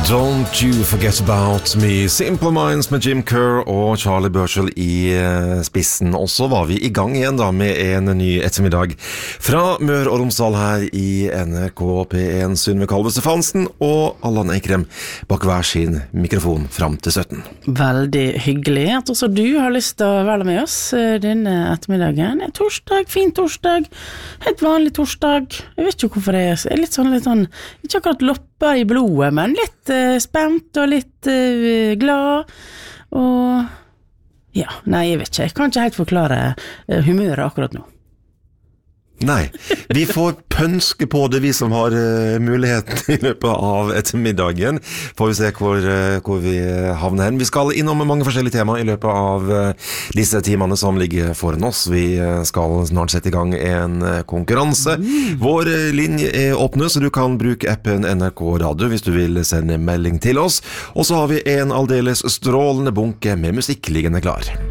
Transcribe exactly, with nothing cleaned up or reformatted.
Don't you forget about me. Simple Minds med Jim Kerr og Charlie Burchill i spissen. Og så var vi i gang igjen da med en ny ettermiddag fra Mør og Romsdal her i N R K P en. Synve Kalve Stefansen og Allan Eikrem bak hver sin mikrofon fram til sytten. Veldig hyggelig at også du har lyst til å være med oss denne ettermiddagen. En torsdag, fin torsdag, helt vanlig torsdag. Jeg vet ikke hvorfor det er litt sånn, litt sånn ikke akkurat lopper i blodet, men litt uh, spent og litt uh, glad og ja, nei, jeg vet ikke, jeg kan ikke helt forklare uh, humøret akkurat nå. Nei, vi får pønske på det, vi som har uh, muligheten i løpet av ettermiddagen. Får vi se hvor, uh, hvor vi havner hen. Vi skal innom mange forskjellige tema i løpet av uh, disse timene som ligger foran oss. Vi uh, skal snart sette i gang en uh, konkurranse. Mm. Vår uh, linje er åpnet, så du kan bruke appen N R K Radio hvis du vil sende melding til oss. Og så har vi en aldeles strålende bunke med musikk liggende klar.